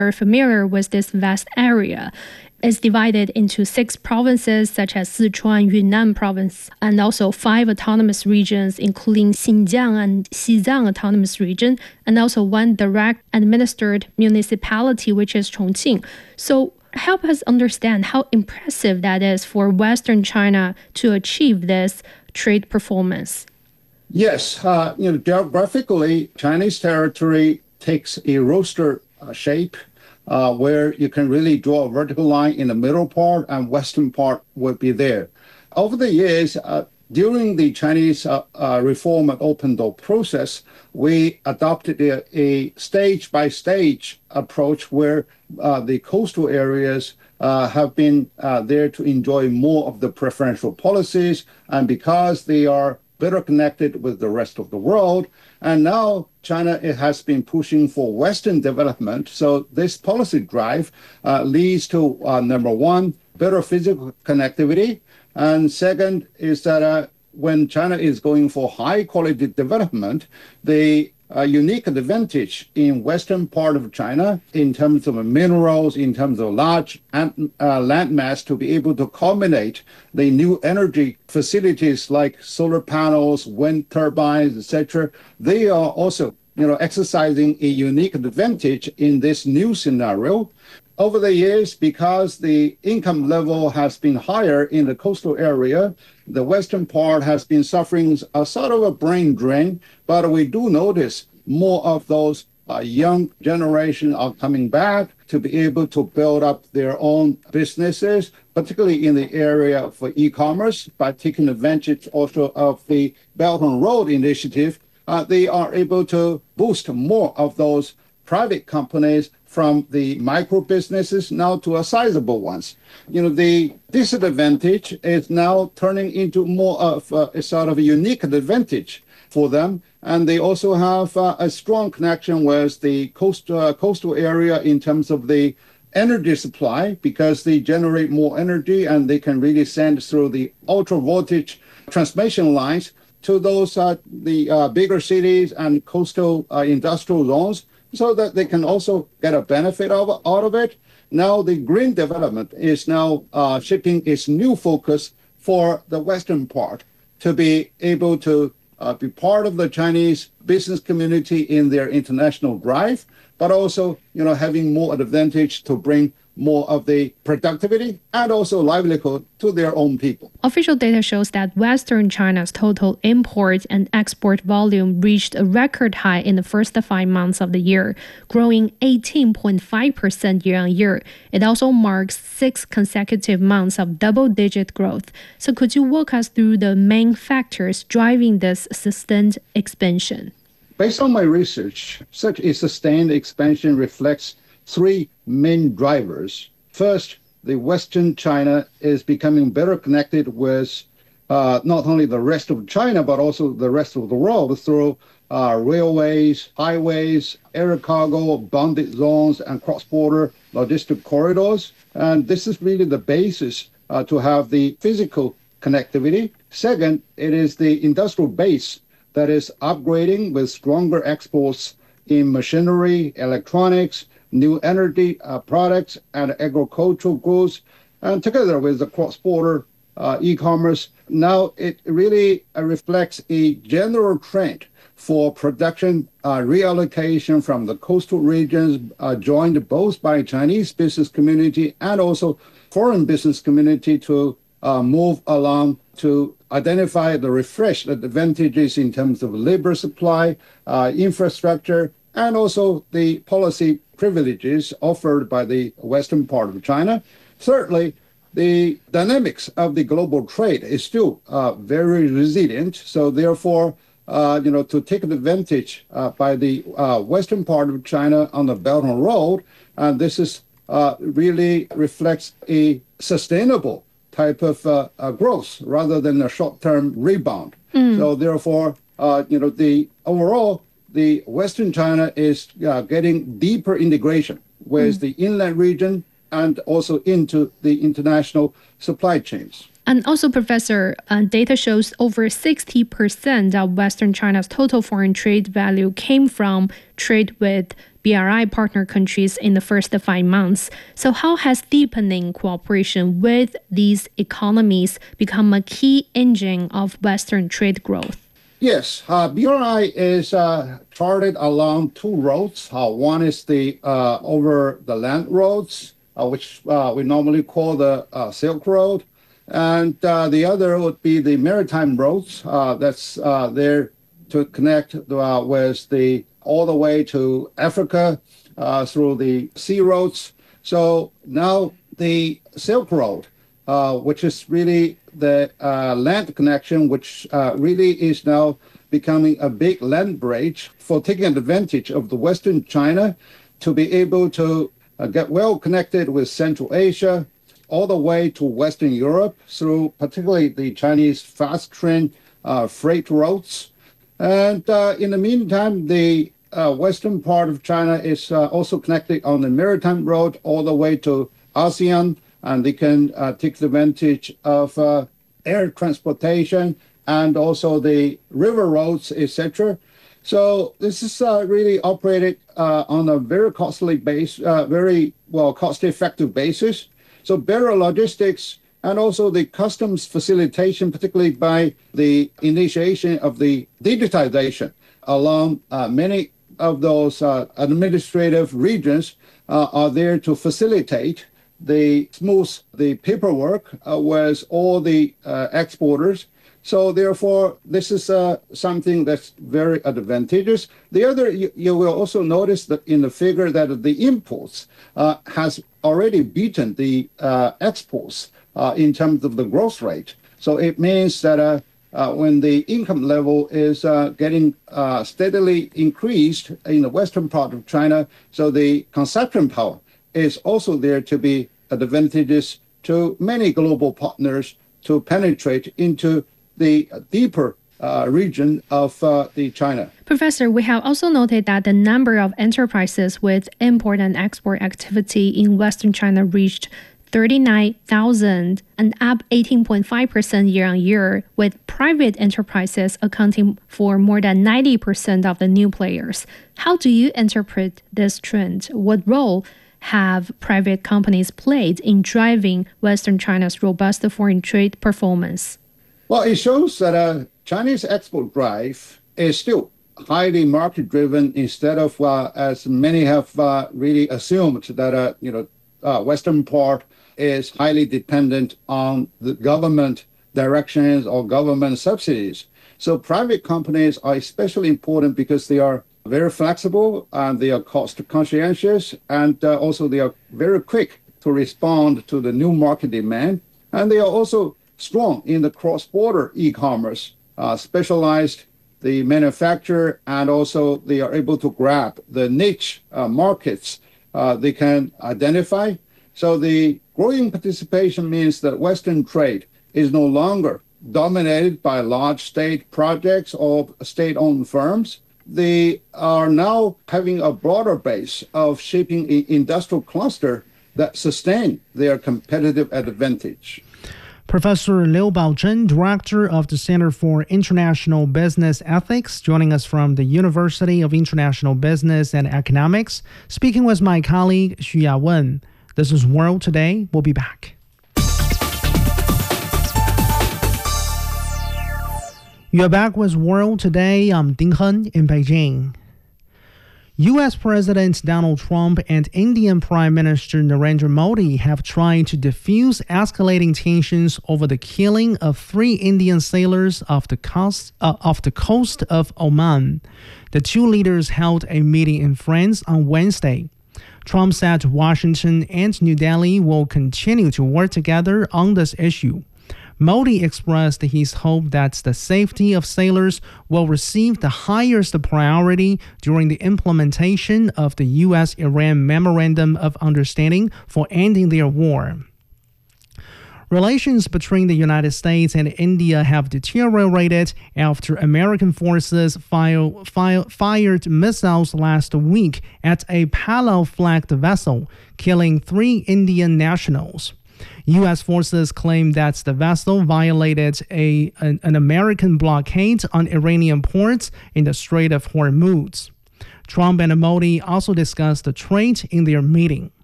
are familiar with this vast area. It's divided into 6 provinces such as Sichuan, Yunnan province, and also 5 autonomous regions, including Xinjiang and Xizang autonomous region, and also 1 direct administered municipality, which is Chongqing. So help us understand how impressive that is for Western China to achieve this trade performance. Yes, geographically, Chinese territory takes a roster shape where you can really draw a vertical line in the middle part and western part would be there. Over the years, during the Chinese reform and open door process, we adopted a stage-by-stage approach where the coastal areas have been there to enjoy more of the preferential policies, and because they are better connected with the rest of the world. And now China has been pushing for Western development. So this policy drive leads to, number one, better physical connectivity. And second is that when China is going for high quality development, the unique advantage in western part of China in terms of minerals, in terms of large land mass to be able to culminate the new energy facilities like solar panels, wind turbines, etc. They are also exercising a unique advantage in this new scenario. Over the years, because the income level has been higher in the coastal area, the western part has been suffering a sort of a brain drain, but we do notice more of those young generation are coming back to be able to build up their own businesses, particularly in the area for e-commerce, by taking advantage also of the Belt and Road Initiative. They are able to boost more of those private companies from the micro businesses now to a sizable ones. The disadvantage is now turning into more of a sort of a unique advantage for them. And they also have a strong connection with the coastal area in terms of the energy supply, because they generate more energy and they can really send through the ultra voltage transmission lines to those the bigger cities and coastal industrial zones, so that they can also get a benefit out of it. Now the green development is now shifting its new focus for the western part to be able to be part of the Chinese business community in their international drive, but also having more advantage to bring more of the productivity and also livelihood to their own people. Official data shows that Western China's total import and export volume reached a record high in the first 5 months of the year, growing 18.5% year-on-year. It also marks 6 consecutive months of double-digit growth. So could you walk us through the main factors driving this sustained expansion? Based on my research, such a sustained expansion reflects 3 main drivers. First, the Western China is becoming better connected with not only the rest of China, but also the rest of the world through railways, highways, air cargo, bounded zones, and cross-border logistic corridors. And this is really the basis to have the physical connectivity. Second, it is the industrial base that is upgrading with stronger exports in machinery, electronics, new energy products, and agricultural goods, and together with the cross-border e-commerce. Now it really reflects a general trend for production reallocation from the coastal regions, joined both by Chinese business community and also foreign business community to move along to identify the refreshed advantages in terms of labor supply, infrastructure, and also the policy privileges offered by the western part of China. Thirdly, the dynamics of the global trade is still very resilient. So therefore, to take advantage by the western part of China on the Belt and Road, and this is really reflects a sustainable type of growth rather than a short-term rebound. So therefore, the overall, the Western China is getting deeper integration with the inland region and also into the international supply chains. And also, Professor, data shows over 60% of Western China's total foreign trade value came from trade with BRI partner countries in the first 5 months. So how has deepening cooperation with these economies become a key engine of Western trade growth? Yes, BRI is charted along two roads. One is the over the land roads, which we normally call the Silk Road, and the other would be the maritime roads. That's there to connect with all the way to Africa through the sea roads. So now the Silk Road, which is really the land connection, which really is now becoming a big land bridge for taking advantage of the Western China to be able to get well connected with Central Asia, all the way to Western Europe through particularly the Chinese fast train freight routes. And in the meantime, the western part of China is also connected on the maritime road all the way to ASEAN, and they can take advantage of air transportation and also the river roads, etc. So this is really operated on a very costly base, very cost-effective basis. So better logistics and also the customs facilitation, particularly by the initiation of the digitization along many of those administrative regions are there to facilitate the paperwork with all the exporters. So therefore, this is something that's very advantageous. The other, you will also notice that in the figure that the imports has already beaten the exports in terms of the growth rate. So it means that when the income level is getting steadily increased in the western part of China, so the consumption power is also there to be advantageous to many global partners to penetrate into the deeper region of the China. Professor, we have also noted that the number of enterprises with import and export activity in Western China reached 39,000 and up 18.5% year on year, with private enterprises accounting for more than 90% of the new players. How do you interpret this trend? What role have private companies played in driving Western China's robust foreign trade performance? Well, it shows that Chinese export drive is still highly market-driven instead of, as many have really assumed, that Western part is highly dependent on the government directions or government subsidies. So private companies are especially important because they are very flexible and they are cost conscientious, and also they are very quick to respond to the new market demand. And they are also strong in the cross-border e-commerce, specialized the manufacturer, and also they are able to grab the niche markets they can identify. So the growing participation means that Western trade is no longer dominated by large state projects or state-owned firms. They are now having a broader base of shaping an industrial cluster that sustain their competitive advantage. Professor Liu Baozhen, Director of the Center for International Business Ethics, joining us from the University of International Business and Economics, speaking with my colleague Xu Yawen. This is World Today. We'll be back. You're back with World Today. I'm Ding Hen in Beijing. U.S. President Donald Trump and Indian Prime Minister Narendra Modi have tried to defuse escalating tensions over the killing of 3 Indian sailors off the coast of Oman. The two leaders held a meeting in France on Wednesday. Trump said Washington and New Delhi will continue to work together on this issue. Modi expressed his hope that the safety of sailors will receive the highest priority during the implementation of the U.S.-Iran Memorandum of Understanding for ending their war. Relations between the United States and India have deteriorated after American forces fired missiles last week at a Palau-flagged vessel, killing 3 Indian nationals. U.S. forces claim that the vessel violated an American blockade on Iranian ports in the Strait of Hormuz. Trump and Modi also discussed the trade in their meeting.